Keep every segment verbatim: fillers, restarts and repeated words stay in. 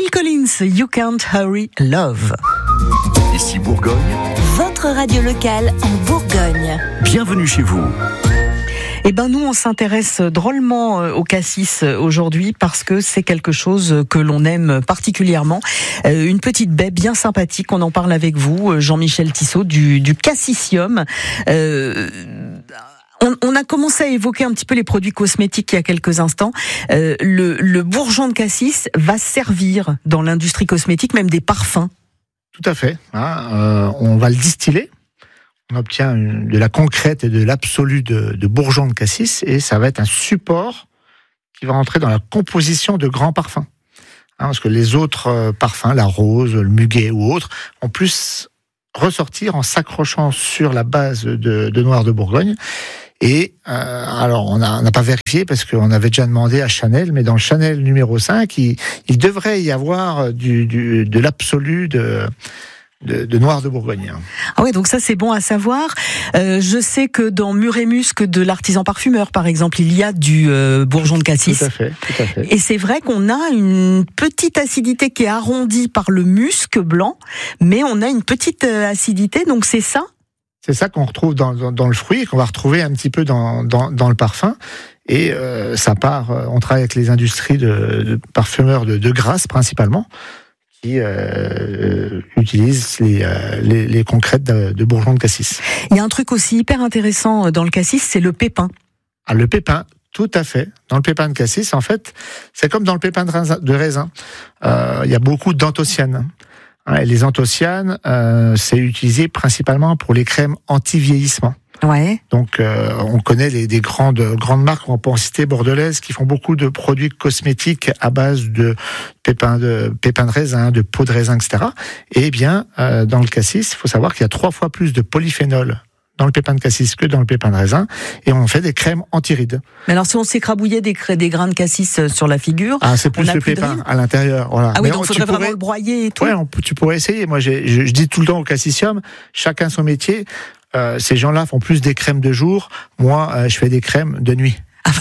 Phil Collins, You Can't Hurry Love. Ici Bourgogne. Votre radio locale en Bourgogne. Bienvenue chez vous. Eh ben nous, on s'intéresse drôlement au cassis aujourd'hui parce que c'est quelque chose que l'on aime particulièrement. Euh, une petite baie bien sympathique, on en parle avec vous, Jean-Michel Tissot, du, du cassissium. Euh, On, on a commencé à évoquer un petit peu les produits cosmétiques il y a quelques instants. Euh, le, le bourgeon de cassis va servir dans l'industrie cosmétique, même des parfums. Tout à fait. Hein, euh, on va le distiller. On obtient une, de la concrète et de l'absolu de, de bourgeon de cassis, et ça va être un support qui va rentrer dans la composition de grands parfums. Hein, parce que les autres euh, parfums, la rose, le muguet ou autres, ont plus ressortir en s'accrochant sur la base de, de noir de Bourgogne. Et euh, alors, on n'a pas vérifié parce qu'on avait déjà demandé à Chanel, mais dans le Chanel numéro cinq, il, il devrait y avoir du, du, de l'absolu de, de, de noir de Bourgogne. Ah ouais, donc ça c'est bon à savoir. Euh, je sais que dans Mur et Musc de l'artisan parfumeur, par exemple, il y a du euh, bourgeon de cassis. Tout à fait, tout à fait. Et c'est vrai qu'on a une petite acidité qui est arrondie par le musc blanc, mais on a une petite acidité, donc c'est ça ? C'est ça qu'on retrouve dans, dans, dans le fruit et qu'on va retrouver un petit peu dans, dans, dans le parfum. Et euh, ça part, on travaille avec les industries de, de parfumeurs de, de Grasse principalement, qui euh, utilisent les, euh, les, les concrètes de, de bourgeon de cassis. Il y a un truc aussi hyper intéressant dans le cassis, c'est le pépin. Ah, le pépin, tout à fait. Dans le pépin de cassis, en fait, c'est comme dans le pépin de raisin. De raisin. Euh, il y a beaucoup d'anthocyanes. Et les anthocyanes, euh, c'est utilisé principalement pour les crèmes anti-vieillissement. Ouais. Donc, euh, on connaît les, des grandes, grandes marques, on peut en citer bordelaises, qui font beaucoup de produits cosmétiques à base de pépins de, pépins de raisin, de peau de raisin, et cetera. Et bien, euh, dans le cassis, il faut savoir qu'il y a trois fois plus de polyphénol dans le pépin de cassis que dans le pépin de raisin, et on fait des crèmes anti-rides. Mais alors, si on s'écrabouillait des, des grains de cassis sur la figure, ah, c'est plus le pépin à l'intérieur. Voilà. Ah oui, mais donc il faudrait vraiment le broyer et tout. Ouais, on, tu pourrais essayer. Moi, j'ai, je, je dis tout le temps au cassissium, chacun son métier. Euh, ces gens-là font plus des crèmes de jour. Moi, euh, je fais des crèmes de nuit.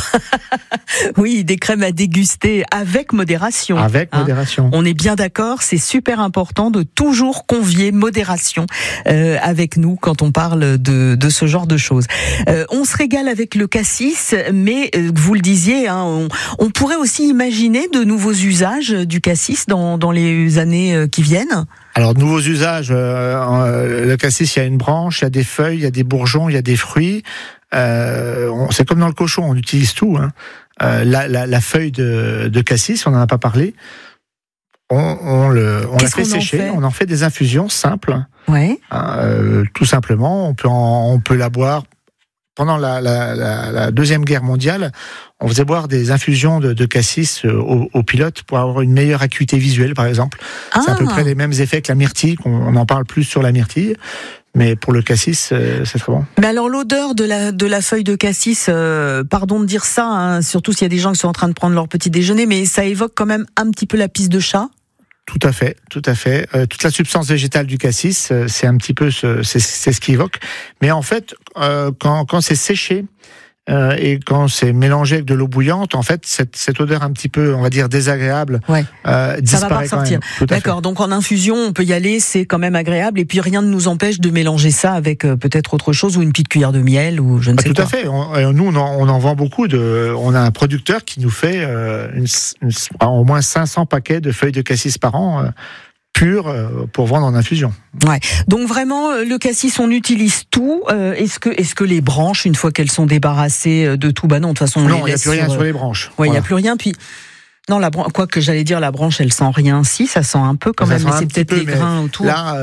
Oui, des crèmes à déguster avec modération. Avec hein. modération. On est bien d'accord, c'est super important de toujours convier modération euh, avec nous quand on parle de, de ce genre de choses. Euh, on se régale avec le cassis, mais euh, vous le disiez, hein, on, on pourrait aussi imaginer de nouveaux usages du cassis dans, dans les années qui viennent. Alors, de nouveaux usages, euh, le cassis, il y a une branche, il y a des feuilles, il y a des bourgeons, il y a des fruits. Euh, on, c'est comme dans le cochon, on utilise tout. Hein. Euh, la, la, la feuille de, de cassis, on n'en a pas parlé. On, on, le, on la fait sécher, fait on en fait des infusions simples. Ouais. Euh, tout simplement, on peut, en, on peut la boire. Pendant la, la, la, la Deuxième Guerre mondiale, on faisait boire des infusions de, de cassis aux, aux pilotes pour avoir une meilleure acuité visuelle, par exemple. Ah. C'est à peu près les mêmes effets que la myrtille, on en parle plus sur la myrtille. Mais pour le cassis, euh, c'est très bon. Mais alors l'odeur de la de la feuille de cassis, euh, pardon de dire ça, hein, surtout s'il y a des gens qui sont en train de prendre leur petit déjeuner, mais ça évoque quand même un petit peu la pisse de chat. Tout à fait, tout à fait. Euh, toute la substance végétale du cassis, euh, c'est un petit peu ce, c'est, c'est ce qui évoque. Mais en fait, euh, quand quand c'est séché euh, et quand c'est mélangé avec de l'eau bouillante, en fait, cette, cette odeur un petit peu, on va dire désagréable, ouais. euh, disparaît. Ça va pas ressortir. D'accord. Donc en infusion, on peut y aller, c'est quand même agréable. Et puis rien ne nous empêche de mélanger ça avec euh, peut-être autre chose ou une petite cuillère de miel ou je ne ah, sais tout quoi. Tout à fait. On, nous, on en, on en vend beaucoup. De, on a un producteur qui nous fait euh, une, une, au moins cinq cents paquets de feuilles de cassis par an. Euh, pur pour vendre en infusion. Ouais. Donc vraiment le cassis on utilise tout. Euh, est-ce que est-ce que les branches une fois qu'elles sont débarrassées de tout, bah non de toute façon on non les il n'y a plus rien sur, sur les branches. Ouais, il voilà. y a plus rien puis. Non, la branche, quoi que j'allais dire, la branche, elle sent rien. Si, ça sent un peu quand ça même, mais c'est peut-être peu, les grains autour. Là,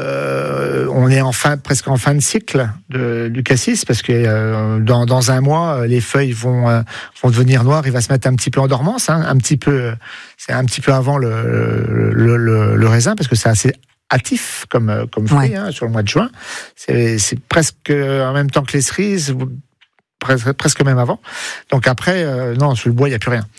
euh, on est en fin, presque en fin de cycle de, du cassis, parce que euh, dans, dans un mois, les feuilles vont, euh, vont devenir noires. Il va se mettre un petit peu en dormance, hein, un petit peu, c'est un petit peu avant le, le, le, le raisin, parce que c'est assez hâtif comme, comme fruit, ouais. hein, sur le mois de juin. C'est, c'est presque en même temps que les cerises, presque, presque même avant. Donc après, euh, non, sur le bois, il n'y a plus rien.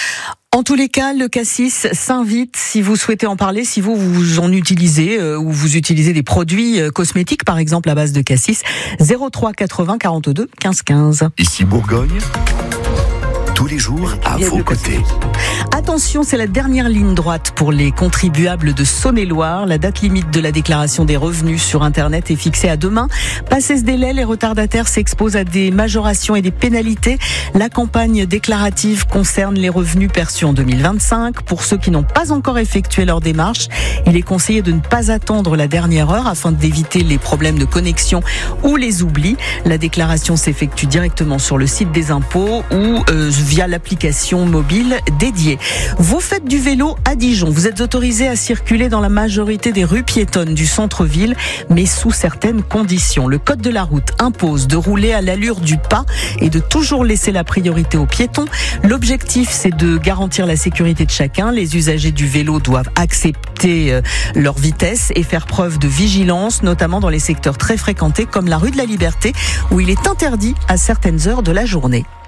En tous les cas, le cassis s'invite, si vous souhaitez en parler, si vous, vous en utilisez, euh, ou vous utilisez des produits euh, cosmétiques, par exemple, à base de cassis, zéro trois quatre-vingts quarante-deux quinze quinze. Ici Bourgogne, tous les jours à vos côtés. Attention, c'est la dernière ligne droite pour les contribuables de Saône-et-Loire. La date limite de la déclaration des revenus sur Internet est fixée à demain. Passé ce délai, les retardataires s'exposent à des majorations et des pénalités. La campagne déclarative concerne les revenus perçus en deux mille vingt-cinq. Pour ceux qui n'ont pas encore effectué leur démarche, il est conseillé de ne pas attendre la dernière heure afin d'éviter les problèmes de connexion ou les oublis. La déclaration s'effectue directement sur le site des impôts ou euh, via l'application mobile dédiée. Vous faites du vélo à Dijon. Vous êtes autorisé à circuler dans la majorité des rues piétonnes du centre-ville, mais sous certaines conditions. Le code de la route impose de rouler à l'allure du pas et de toujours laisser la priorité aux piétons. L'objectif, c'est de garantir la sécurité de chacun. Les usagers du vélo doivent accepter leur vitesse et faire preuve de vigilance, notamment dans les secteurs très fréquentés comme la rue de la Liberté, où il est interdit à certaines heures de la journée.